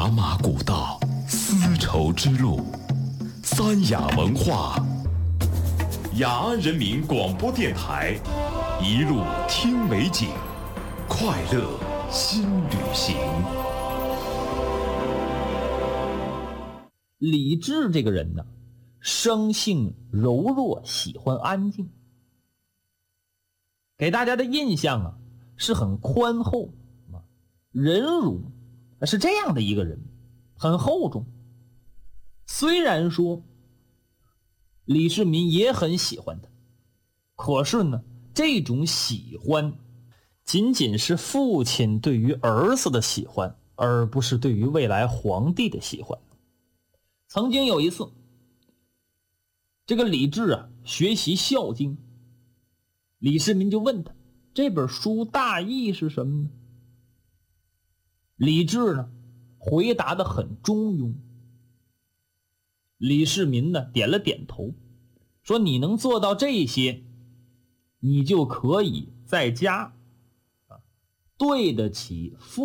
茶马古道，丝绸之路，三雅文化，雅安人民广播电台，一路听美景，快乐新旅行。 李治这个人呢，生性柔弱，喜欢安静，给大家的印象啊是很宽厚，忍辱，是这样的一个人，很厚重。虽然说李世民也很喜欢他，可是呢，这种喜欢仅仅是父亲对于儿子的喜欢，而不是对于未来皇帝的喜欢。曾经有一次，这个李治啊学习《孝经》，李世民就问他这本书大意是什么呢？李治呢回答得很中庸。李世民呢点了点头，说你能做到这些，你就可以在家对得起父